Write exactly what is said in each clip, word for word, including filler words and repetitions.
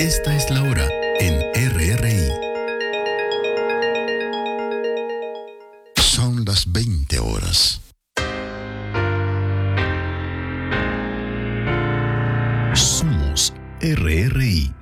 Esta es la hora en R R I. Son las veinte horas. Somos R R I.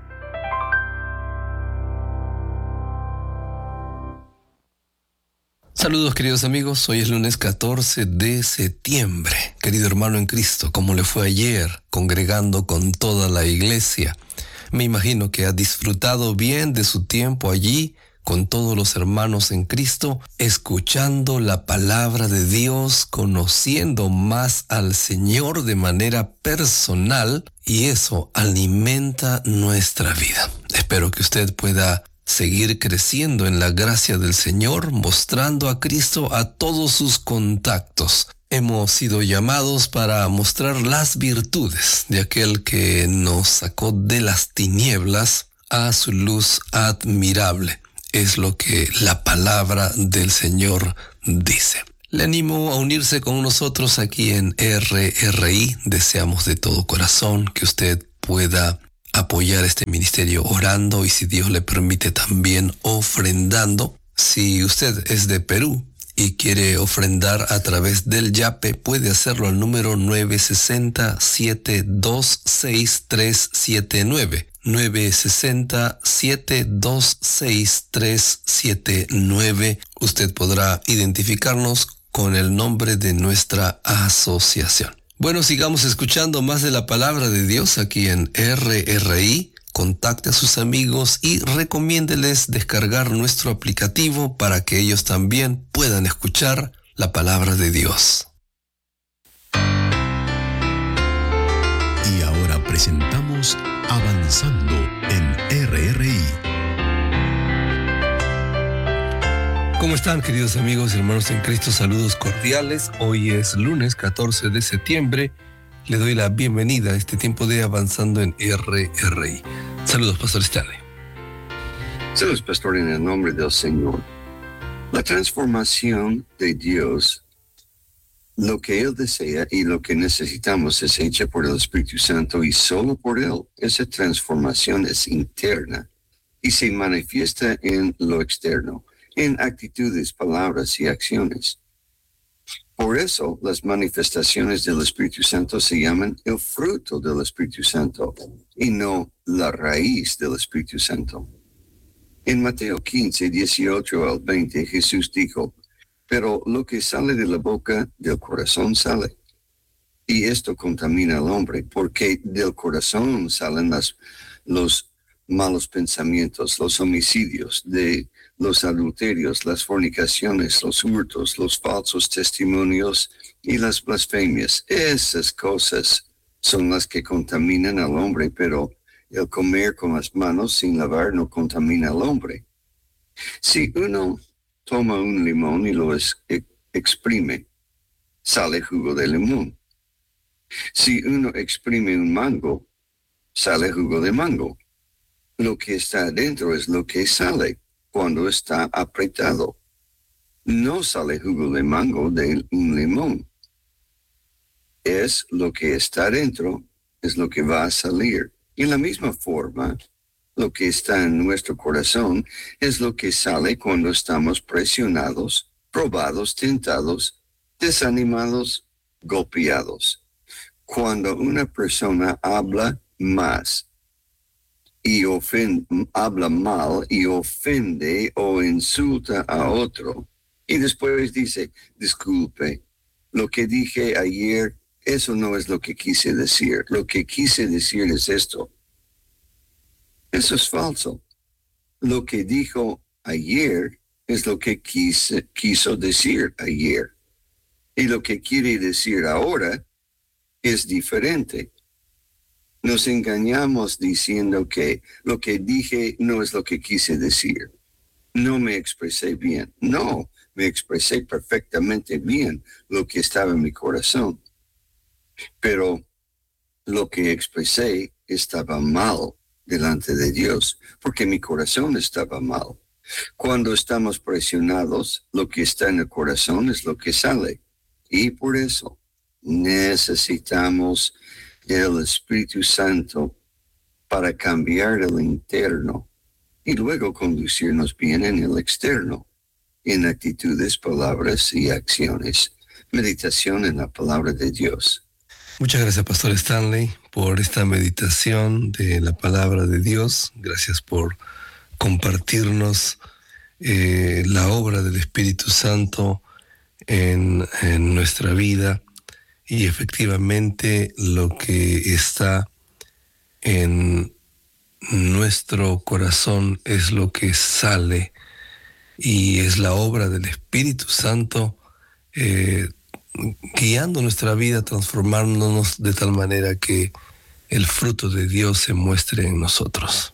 Saludos, queridos amigos, hoy es lunes catorce de septiembre. Querido hermano en Cristo, ¿cómo le fue ayer congregando con toda la iglesia? Me imagino que ha disfrutado bien de su tiempo allí con todos los hermanos en Cristo, escuchando la palabra de Dios, conociendo más al Señor de manera personal, y eso alimenta nuestra vida. Espero que usted pueda seguir creciendo en la gracia del Señor, mostrando a Cristo a todos sus contactos. Hemos sido llamados para mostrar las virtudes de aquel que nos sacó de las tinieblas a su luz admirable. Es lo que la palabra del Señor dice. Le animo a unirse con nosotros aquí en R R I. Deseamos de todo corazón que usted pueda apoyar este ministerio orando y, si Dios le permite, también ofrendando. Si usted es de Perú y quiere ofrendar a través del Yape, puede hacerlo al número nueve seis cero, siete dos seis, tres siete nueve. nueve seis cero, siete dos seis, tres siete nueve. Usted podrá identificarnos con el nombre de nuestra asociación. Bueno, sigamos escuchando más de la palabra de Dios aquí en R R I. Contacte a sus amigos y recomiéndeles descargar nuestro aplicativo para que ellos también puedan escuchar la palabra de Dios. Y ahora presentamos Avanzando en R R I. ¿Cómo están, queridos amigos y hermanos en Cristo? Saludos cordiales. Hoy es lunes catorce de septiembre. Le doy la bienvenida a este tiempo de Avanzando en R R I. Saludos, Pastor Stanley. Saludos, Pastor, en el nombre del Señor. La transformación de Dios, lo que Él desea y lo que necesitamos, es hecha por el Espíritu Santo y solo por Él. Esa transformación es interna y se manifiesta en lo externo, en actitudes, palabras y acciones. Por eso, las manifestaciones del Espíritu Santo se llaman el fruto del Espíritu Santo y no la raíz del Espíritu Santo. En Mateo quince, dieciocho al veinte, Jesús dijo: pero lo que sale de la boca, del corazón sale. Y esto contamina al hombre, porque del corazón salen las, los malos pensamientos, los homicidios, de los adulterios, las fornicaciones, los hurtos, los falsos testimonios y las blasfemias. Esas cosas son las que contaminan al hombre, pero el comer con las manos sin lavar no contamina al hombre. Si uno toma un limón y lo es, exprime, sale jugo de limón. Si uno exprime un mango, sale jugo de mango. Lo que está adentro es lo que sale cuando está apretado. No sale jugo de mango de un limón. Es lo que está adentro, es lo que va a salir. Y en la misma forma, lo que está en nuestro corazón es lo que sale cuando estamos presionados, probados, tentados, desanimados, golpeados. Cuando una persona habla más y ofende, habla mal y ofende o insulta a otro, y después dice: disculpe, lo que dije ayer, eso no es lo que quise decir. Lo que quise decir es esto. Eso es falso. Lo que dijo ayer es lo que quise, quiso decir ayer. Y lo que quiere decir ahora es diferente. Nos engañamos diciendo que lo que dije no es lo que quise decir. No me expresé bien. No, me expresé perfectamente bien lo que estaba en mi corazón. Pero lo que expresé estaba mal delante de Dios, porque mi corazón estaba mal. Cuando estamos presionados, lo que está en el corazón es lo que sale. Y por eso necesitamos el Espíritu Santo para cambiar el interno y luego conducirnos bien en el externo, en actitudes, palabras y acciones. Meditación en la palabra de Dios. Muchas gracias, Pastor Stanley, por esta meditación de la palabra de Dios. Gracias por compartirnos eh, la obra del Espíritu Santo en, en nuestra vida, y efectivamente lo que está en nuestro corazón es lo que sale, y es la obra del Espíritu Santo eh, guiando nuestra vida, transformándonos de tal manera que el fruto de Dios se muestre en nosotros.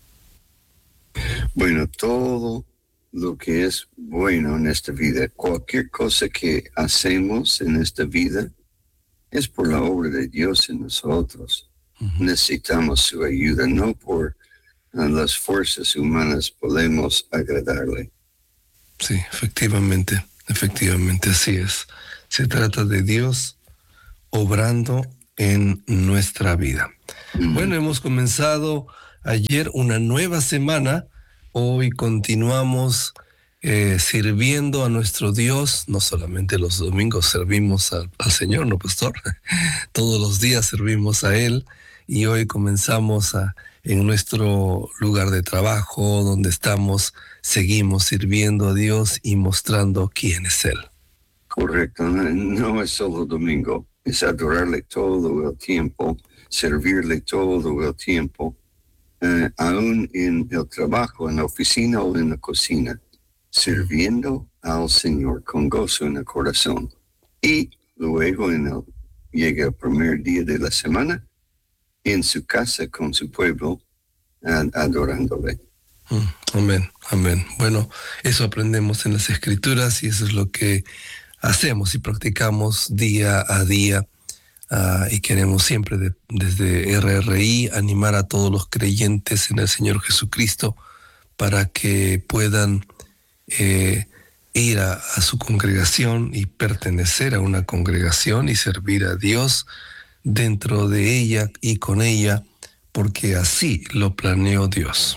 Bueno, todo lo que es bueno en esta vida, cualquier cosa que hacemos en esta vida, es por la obra de Dios en nosotros. Uh-huh. Necesitamos su ayuda, no por uh, las fuerzas humanas podemos agradarle. Sí, efectivamente, efectivamente, así es. Se trata de Dios obrando en nuestra vida. Uh-huh. Bueno, hemos comenzado ayer una nueva semana. Hoy continuamos eh, sirviendo a nuestro Dios. No solamente los domingos servimos al, al Señor, ¿no, pastor? Todos los días servimos a Él, y hoy comenzamos a, en nuestro lugar de trabajo, donde estamos, seguimos sirviendo a Dios y mostrando quién es Él. Correcto, no, no es solo domingo, es adorarle todo el tiempo, servirle todo el tiempo. Uh, aún en el trabajo, en la oficina o en la cocina, sirviendo al Señor con gozo en el corazón. Y luego en el, llega el primer día de la semana, en su casa con su pueblo, ad, adorándole. Mm, amén, amén. Bueno, eso aprendemos en las Escrituras, y eso es lo que hacemos y practicamos día a día. Uh, y queremos siempre de, desde R R I animar a todos los creyentes en el Señor Jesucristo para que puedan eh, ir a, a su congregación y pertenecer a una congregación y servir a Dios dentro de ella y con ella, porque así lo planeó Dios.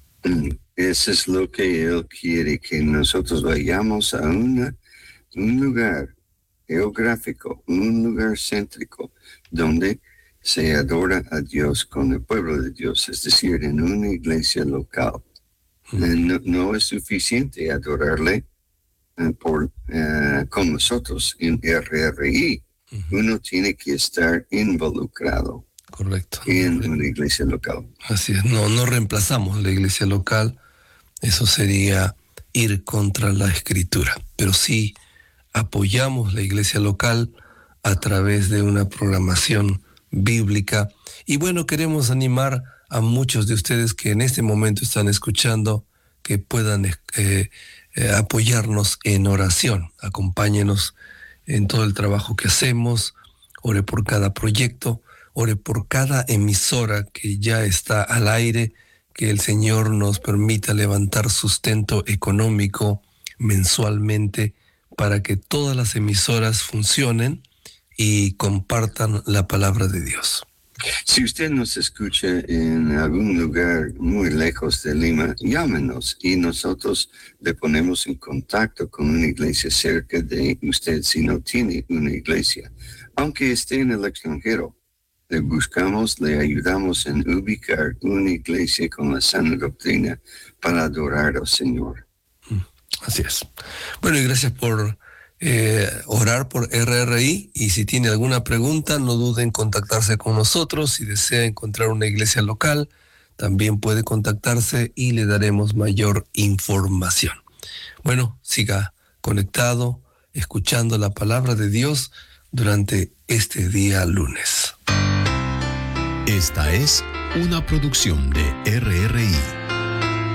Eso es lo que Él quiere, que nosotros vayamos a una, un lugar geográfico, un lugar céntrico, donde se adora a Dios con el pueblo de Dios, es decir, en una iglesia local. Uh-huh. No, no es suficiente adorarle uh, por, uh, con nosotros en R R I. Uh-huh. Uno tiene que estar involucrado. Correcto. En Correcto. Una iglesia local. Así es, no, no reemplazamos la iglesia local, eso sería ir contra la Escritura, pero sí apoyamos la iglesia local a través de una programación bíblica. Y bueno, queremos animar a muchos de ustedes que en este momento están escuchando, que puedan eh, eh, apoyarnos en oración. Acompáñenos en todo el trabajo que hacemos, ore por cada proyecto, ore por cada emisora que ya está al aire, que el Señor nos permita levantar sustento económico mensualmente, para que todas las emisoras funcionen y compartan la palabra de Dios. Si usted nos escucha en algún lugar muy lejos de Lima, llámenos y nosotros le ponemos en contacto con una iglesia cerca de usted si no tiene una iglesia. Aunque esté en el extranjero, le buscamos, le ayudamos en ubicar una iglesia con la sana doctrina para adorar al Señor. Así es. Bueno, y gracias por eh, orar por R R I, y si tiene alguna pregunta, no dude en contactarse con nosotros. Si desea encontrar una iglesia local, también puede contactarse y le daremos mayor información. Bueno, siga conectado, escuchando la palabra de Dios durante este día lunes. Esta es una producción de R R I.